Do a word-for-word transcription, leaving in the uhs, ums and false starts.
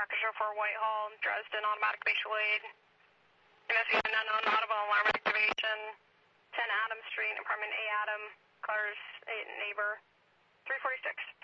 Package for Whitehall, Dresden, automatic visual aid. Investigating unknown audible alarm activation. ten Adam Street, apartment A Adam, cars eight neighbor. three forty-six.